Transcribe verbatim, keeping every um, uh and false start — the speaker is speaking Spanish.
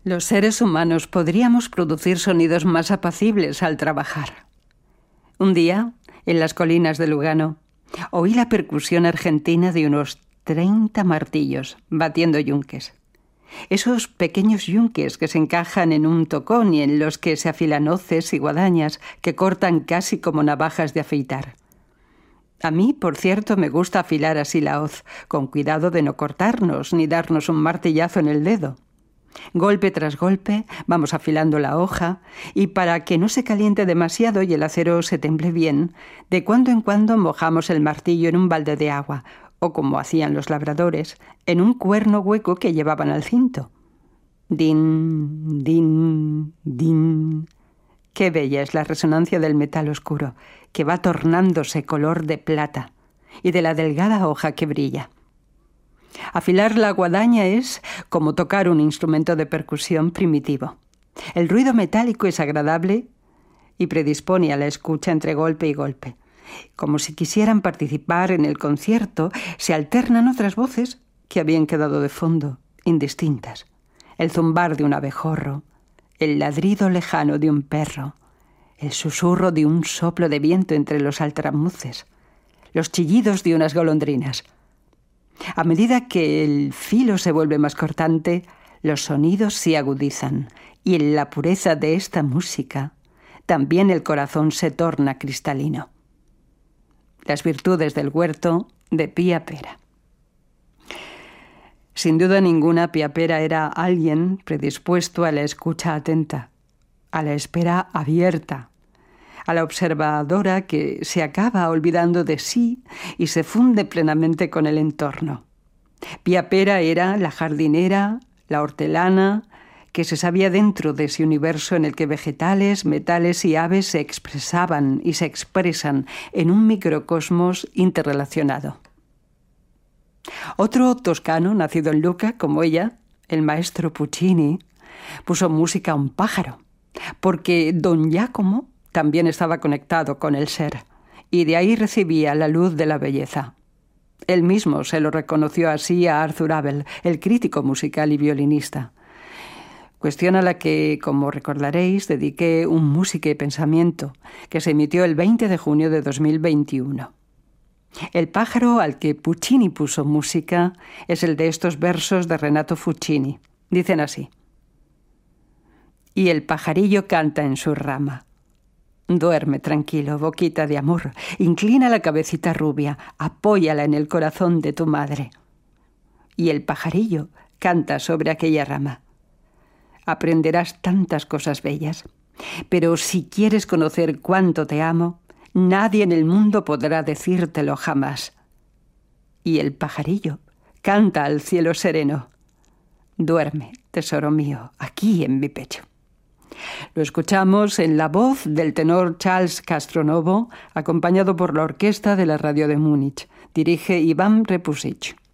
Los seres humanos podríamos producir sonidos más apacibles al trabajar. Un día, en las colinas de Lugano, oí la percusión argentina de unos treinta martillos batiendo yunques. Esos pequeños yunques que se encajan en un tocón y en los que se afilan hoces y guadañas que cortan casi como navajas de afeitar. A mí, por cierto, me gusta afilar así la hoz, con cuidado de no cortarnos ni darnos un martillazo en el dedo. Golpe tras golpe vamos afilando la hoja y para que no se caliente demasiado y el acero se temple bien, de cuando en cuando mojamos el martillo en un balde de agua o, como hacían los labradores, en un cuerno hueco que llevaban al cinto. Din, din, din. Qué bella es la resonancia del metal oscuro, que va tornándose color de plata, y de la delgada hoja que brilla. Afilar la guadaña es como tocar un instrumento de percusión primitivo. El ruido metálico es agradable y predispone a la escucha entre golpe y golpe. Como si quisieran participar en el concierto, se alternan otras voces que habían quedado de fondo, indistintas. El zumbar de un abejorro, el ladrido lejano de un perro, el susurro de un soplo de viento entre los altramuces, los chillidos de unas golondrinas. A medida que el filo se vuelve más cortante, los sonidos se agudizan, y en la pureza de esta música también el corazón se torna cristalino. Las virtudes del huerto de Pía Pera. Sin duda ninguna, Pía Pera era alguien predispuesto a la escucha atenta, a la espera abierta, a la observadora que se acaba olvidando de sí y se funde plenamente con el entorno. Pía Pera era la jardinera, la hortelana, que se sabía dentro de ese universo en el que vegetales, metales y aves se expresaban y se expresan en un microcosmos interrelacionado. Otro toscano, nacido en Lucca, como ella, el maestro Puccini, puso música a un pájaro, porque don Giacomo también estaba conectado con el ser, y de ahí recibía la luz de la belleza. Él mismo se lo reconoció así a Arthur Abel, el crítico musical y violinista. Cuestión a la que, como recordaréis, dediqué un Música y Pensamiento, que se emitió el veinte de junio de dos mil veintiuno. El pájaro al que Puccini puso música es el de estos versos de Renato Fucini. Dicen así: y el pajarillo canta en su rama. Duerme tranquilo, boquita de amor, inclina la cabecita rubia, apóyala en el corazón de tu madre. Y el pajarillo canta sobre aquella rama. Aprenderás tantas cosas bellas, pero si quieres conocer cuánto te amo, nadie en el mundo podrá decírtelo jamás. Y el pajarillo canta al cielo sereno. Duerme, tesoro mío, aquí en mi pecho. Lo escuchamos en la voz del tenor Charles Castronovo, acompañado por la orquesta de la radio de Múnich. Dirige Iván Repusic.